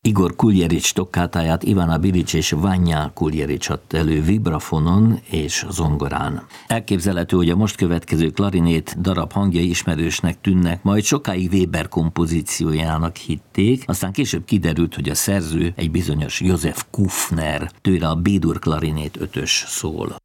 Igor Kuljevics toccatáját Ivana Bilic és Vanya Kuljevics adta elő vibrafonon és zongorán. Elképzelhető, hogy a most következő klarinét darab hangjai ismerősnek tűnnek, majd sokáig Weber kompozíciójának hitték, aztán később kiderült, hogy a szerző egy bizonyos Josef Kufner, tőle a B-dur klarinét 5-ös szól.